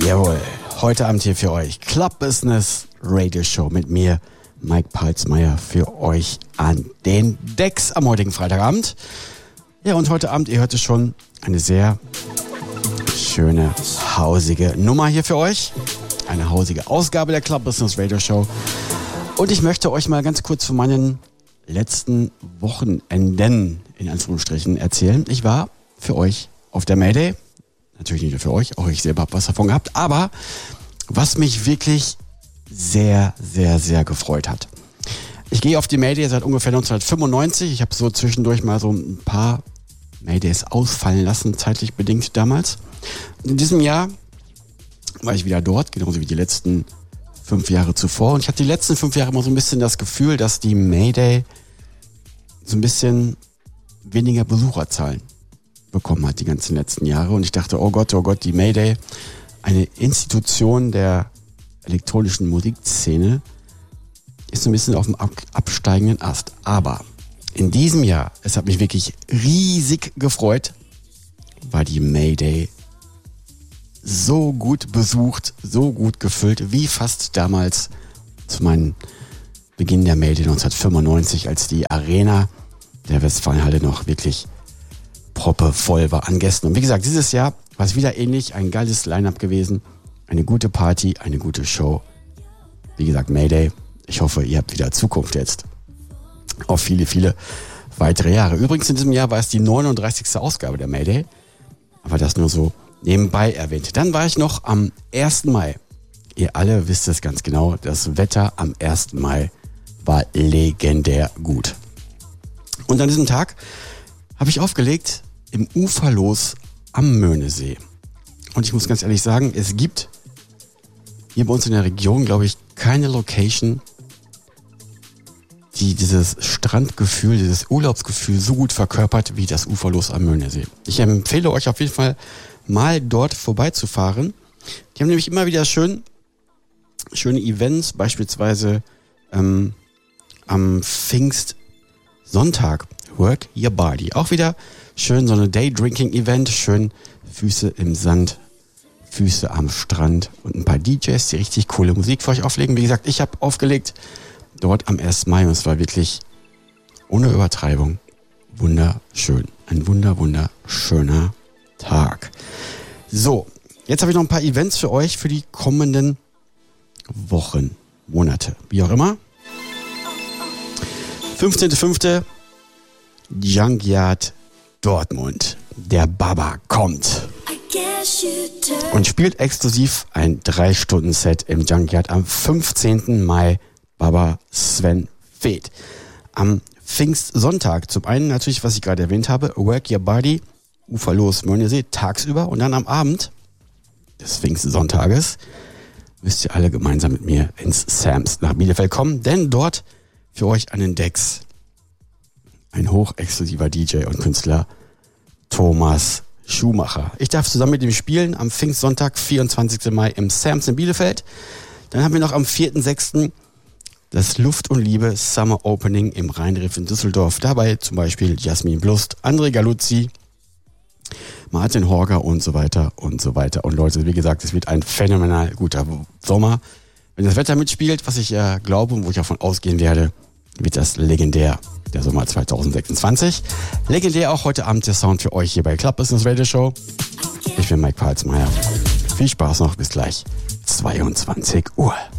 Jawohl, heute Abend hier für euch Club Business Radio Show mit mir, Mike Palsmeier, für euch an den Decks am heutigen Freitagabend. Ja, und heute Abend, ihr hört es schon, eine sehr schöne, hausige Nummer hier für euch. Eine hausige Ausgabe der Club Business Radio Show. Und ich möchte euch mal ganz kurz von meinen letzten Wochenenden, in Anführungsstrichen, erzählen. Ich war für euch auf der Mayday. Natürlich nicht nur für euch, auch ich selber habe was davon gehabt. Aber was mich wirklich sehr, sehr, sehr gefreut hat. Ich gehe auf die Mayday seit ungefähr 1995. Ich habe so zwischendurch mal so ein paar Maydays ausfallen lassen, zeitlich bedingt damals. Und in diesem Jahr war ich wieder dort, genauso wie die letzten 5 Jahre zuvor. Und ich hatte die letzten 5 Jahre immer so ein bisschen das Gefühl, dass die Mayday so ein bisschen weniger Besucherzahlen bekommen hat die ganzen letzten Jahre. Und ich dachte, oh Gott, die Mayday, eine Institution der elektronischen Musikszene, ist so ein bisschen auf dem absteigenden Ast. Aber in diesem Jahr, es hat mich wirklich riesig gefreut, war die Mayday so gut besucht, so gut gefüllt, wie fast damals zu meinem Beginn der Mayday 1995, als die Arena der Westfalenhalle noch wirklich proppevoll war an Gästen. Und wie gesagt, dieses Jahr war es wieder ähnlich, ein geiles Line-Up gewesen, eine gute Party, eine gute Show. Wie gesagt, Mayday, ich hoffe, ihr habt wieder Zukunft jetzt auf viele, viele weitere Jahre. Übrigens in diesem Jahr war es die 39. Ausgabe der Mayday, aber das nur so nebenbei erwähnt. Dann war ich noch am 1. Mai. Ihr alle wisst es ganz genau, das Wetter am 1. Mai war legendär gut. Und an diesem Tag habe ich aufgelegt im Uferlos am Möhnesee. Und ich muss ganz ehrlich sagen, es gibt hier bei uns in der Region, glaube ich, keine Location, die dieses Strandgefühl, dieses Urlaubsgefühl so gut verkörpert wie das Uferlos am Möhnesee. Ich empfehle euch auf jeden Fall mal dort vorbeizufahren. Die haben nämlich immer wieder schöne Events, beispielsweise am Pfingstsonntag, Work Your Body. Auch wieder schön so eine Day-Drinking-Event, schön Füße im Sand, Füße am Strand und ein paar DJs, die richtig coole Musik für euch auflegen. Wie gesagt, ich habe aufgelegt dort am 1. Mai und es war wirklich ohne Übertreibung wunderschön. Ein wunderschöner Tag. So, jetzt habe ich noch ein paar Events für euch für die kommenden Wochen, Monate, wie auch immer. 15.05. Junkyard Dortmund. Der Baba kommt und spielt exklusiv ein 3-Stunden-Set im Junkyard am 15. Mai. Baba Sven Feth. Am Pfingstsonntag zum einen natürlich, was ich gerade erwähnt habe, Work Your Body, Uferlos Möhnesee, tagsüber, und dann am Abend des Pfingstsonntages müsst ihr alle gemeinsam mit mir ins Sam's nach Bielefeld kommen, denn dort für euch an den Decks ein hochexklusiver DJ und Künstler, Thomas Schumacher. Ich darf zusammen mit ihm spielen am Pfingstsonntag, 24. Mai im Sam's in Bielefeld. Dann haben wir noch am 4.6. das Luft und Liebe Summer Opening im Rheinriff in Düsseldorf. Dabei zum Beispiel Jasmin Blust, André Galuzzi, Martin Horger und so weiter und so weiter. Und Leute, wie gesagt, es wird ein phänomenal guter Sommer. Wenn das Wetter mitspielt, was ich ja glaube und wo ich davon ausgehen werde, wird das legendär, der Sommer 2026. Legendär auch heute Abend der Sound für euch hier bei Club Business Radio Show. Ich bin Mike Palsmeier. Viel Spaß noch, bis gleich 22 Uhr.